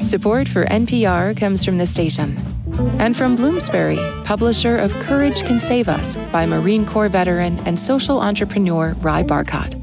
Support for NPR comes from the station and from Bloomsbury, publisher of Courage Can Save Us by Marine Corps veteran and social entrepreneur Ry Barcott.